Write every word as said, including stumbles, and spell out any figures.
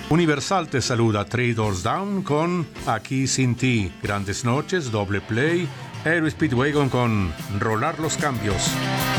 Universal te saluda Three Doors Down con Aquí Sin Ti, Grandes Noches, Doble Play, Aero Speedwagon con Rolar los Cambios.